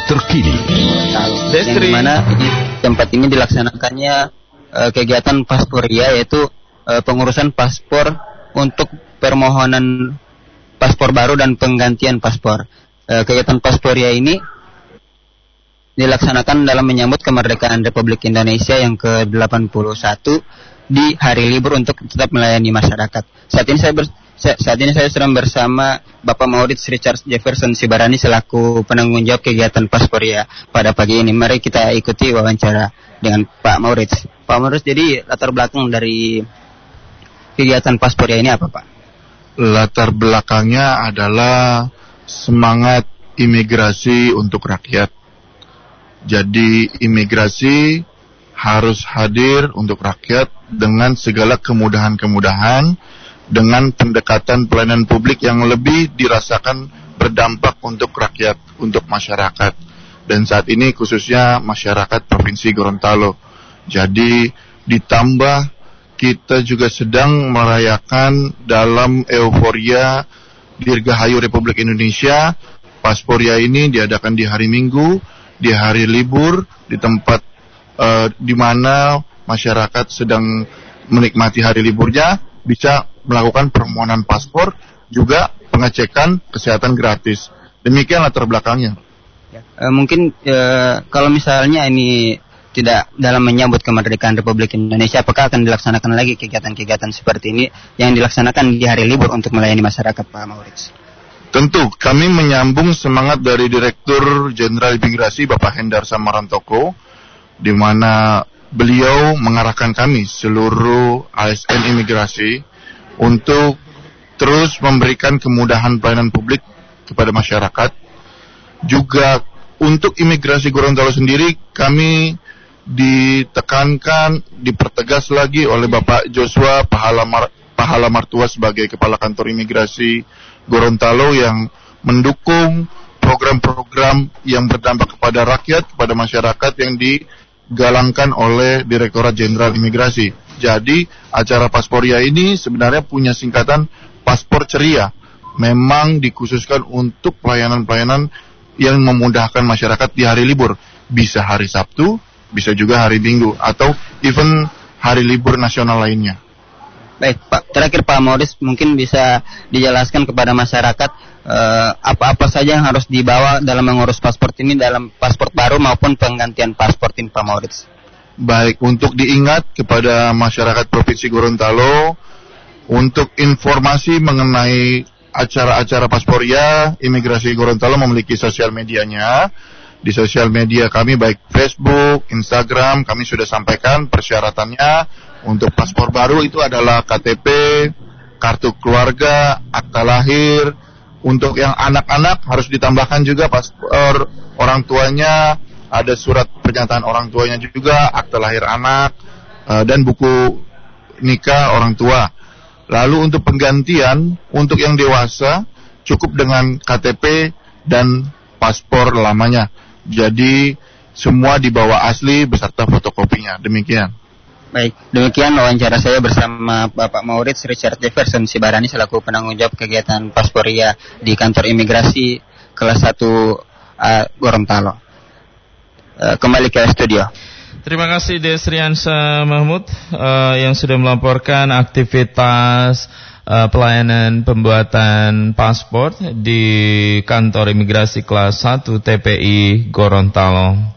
terkini. Yang dimana di tempat ini dilaksanakannya kegiatan Pasporia, yaitu pengurusan paspor untuk permohonan paspor baru dan penggantian paspor. Kegiatan Pasporia ini dilaksanakan dalam menyambut kemerdekaan Republik Indonesia yang ke-81 di hari libur untuk tetap melayani masyarakat. Saat ini saya sedang bersama Bapak Maurits Richard Jefferson Sibarani selaku penanggung jawab kegiatan Pasporia pada pagi ini. Mari kita ikuti wawancara dengan Pak Maurits. Pak Maurits, jadi latar belakang dari kegiatan Pasporia ini apa, Pak? Latar belakangnya adalah semangat imigrasi untuk rakyat. Jadi imigrasi harus hadir untuk rakyat dengan segala kemudahan-kemudahan, dengan pendekatan pelayanan publik yang lebih dirasakan berdampak untuk rakyat, untuk masyarakat. Dan saat ini khususnya masyarakat Provinsi Gorontalo. Jadi ditambah kita juga sedang merayakan dalam euforia Dirgahayu Republik Indonesia. Pasporia ini diadakan di hari Minggu, di hari libur, di tempat di mana masyarakat sedang menikmati hari liburnya, bisa melakukan permohonan paspor, juga pengecekan kesehatan gratis. Demikian latar belakangnya. Mungkin kalau misalnya ini tidak dalam menyambut kemerdekaan Republik Indonesia, apakah akan dilaksanakan lagi kegiatan-kegiatan seperti ini yang dilaksanakan di hari libur untuk melayani masyarakat, Pak Maurits? Tentu, kami menyambung semangat dari Direktur Jenderal Imigrasi Bapak Hendar Samarantoko, di mana beliau mengarahkan kami seluruh ASN imigrasi untuk terus memberikan kemudahan pelayanan publik kepada masyarakat. Juga untuk imigrasi Gorontalo sendiri kami ditekankan, dipertegas lagi oleh Bapak Joshua Pahala Martua sebagai Kepala Kantor Imigrasi Gorontalo yang mendukung program-program yang berdampak kepada rakyat, kepada masyarakat yang digalangkan oleh Direktorat Jenderal Imigrasi. Jadi acara Pasporia ini sebenarnya punya singkatan Paspor Ceria. Memang dikhususkan untuk pelayanan-pelayanan yang memudahkan masyarakat di hari libur. Bisa hari Sabtu, bisa juga hari Minggu, atau even hari libur nasional lainnya. Baik, Pak. Terakhir Pak Maurits, mungkin bisa dijelaskan kepada masyarakat apa-apa saja yang harus dibawa dalam mengurus paspor ini, dalam paspor baru maupun penggantian paspor ini, Pak Maurits. Baik, untuk diingat kepada masyarakat Provinsi Gorontalo, untuk informasi mengenai acara-acara Pasporia, Imigrasi Gorontalo memiliki sosial medianya. Di sosial media kami baik Facebook, Instagram, kami sudah sampaikan persyaratannya. Untuk paspor baru itu adalah KTP, kartu keluarga, akta lahir. Untuk yang anak-anak harus ditambahkan juga paspor orang tuanya, ada surat pernyataan orang tuanya juga, akta lahir anak, dan buku nikah orang tua. Lalu untuk penggantian, untuk yang dewasa, cukup dengan KTP dan paspor lamanya. Jadi semua dibawa asli beserta fotokopinya. Demikian. Baik, demikian wawancara saya bersama Bapak Maurits Richard Jefferson Sibarani selaku penanggung jawab kegiatan Pasporia di kantor imigrasi kelas 1 Gorontalo. Kembali ke studio. Terima kasih Desriansa Mahmud yang sudah melaporkan aktivitas pelayanan pembuatan paspor di kantor imigrasi kelas 1 TPI Gorontalo.